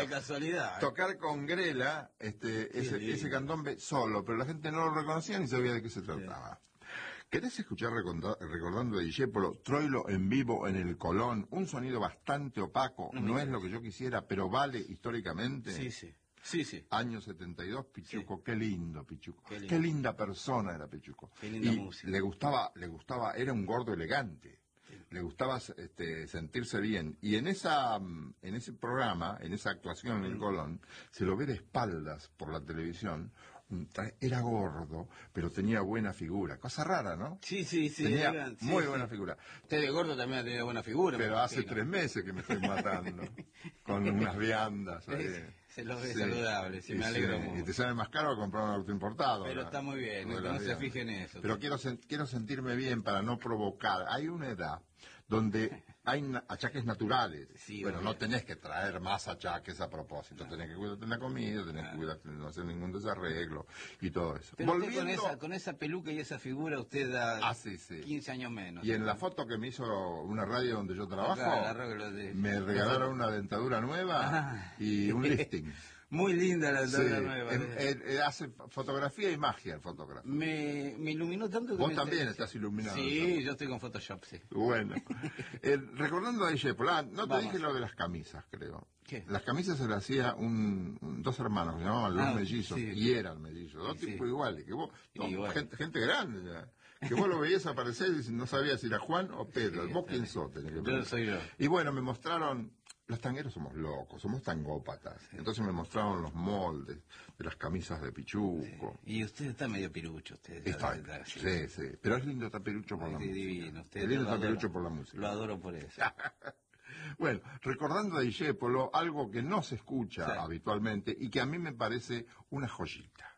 de casualidad. Tocar con Grela, ese candombe solo, pero la gente no lo reconocía ni sabía de qué se trataba. ¿Querés escuchar recordando de Discépolo, Troilo en vivo en el Colón? Un sonido bastante opaco, no es lo que yo quisiera, pero vale históricamente. Sí. Año 72, Pichuco, sí. Qué lindo Pichuco. Qué linda persona era Pichuco. Qué linda música. Le gustaba, era un gordo elegante. Sí. Le gustaba sentirse bien. Y en ese programa, en esa actuación en el Colón, se lo ve de espaldas por la televisión. Era gordo, pero tenía buena figura. Cosa rara, ¿no? Sí. Tenía muy buena figura. Usted de gordo también ha tenido buena figura. Pero hace 3 meses que me estoy matando. Con unas viandas. Se lo ve saludable, me alegro mucho. Y te sale más caro comprar un auto importado. Pero está muy bien, no se fije en eso. Pero quiero sentirme bien para no provocar. Hay una edad donde hay achaques naturales. Sí, bueno, no tenés que traer más achaques a propósito. Tenés que cuidarte en la comida, tenés que cuidarte de no hacer ningún desarreglo y todo eso. Pero usted con esa peluca y esa figura usted da 15 años menos. Y en la foto que me hizo una radio donde yo trabajo, me regalaron una dentadura nueva y un lifting. Muy linda la dentadura nueva. Hace fotografía y magia el fotógrafo. Me iluminó tanto que... Vos también estás iluminado. Sí, yo estoy con Photoshop, sí. Bueno, recordando a Discépolo, no te dije lo de las camisas, creo. ¿Qué? Las camisas se las hacía dos hermanos que se llamaban los mellizos, y eran mellizos, dos tipos iguales, que vos, gente grande ya, que vos lo veías aparecer y no sabías si era Juan o Pedro. ¿Vos quién sos? Yo soy yo. Y bueno, me mostraron. Los tangueros somos locos, somos tangópatas. Sí. Entonces me mostraron los moldes de las camisas de Pichuco. Sí. Y usted está medio pirucho, usted. Sí. Pero es lindo estar pirucho por la música. Divino. Es lindo estar pirucho por la música. Lo adoro por eso. Bueno, recordando a Discépolo, algo que no se escucha habitualmente y que a mí me parece una joyita.